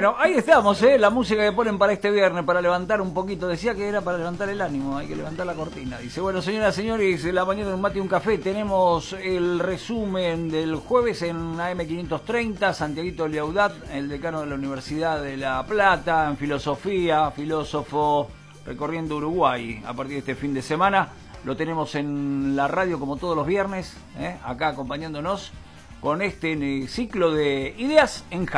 Bueno, ahí estamos, la música que ponen para este viernes, para levantar un poquito. Decía que era para levantar el ánimo, hay que levantar la cortina. Dice, bueno, señoras y señores, la mañana de un mate y un café. Tenemos el resumen del jueves en AM530, Santiaguito Liaudat, el decano de la Universidad de La Plata, en filosofía, filósofo recorriendo Uruguay a partir de este fin de semana. Lo tenemos en la radio como todos los viernes, acá acompañándonos con este ciclo de ideas en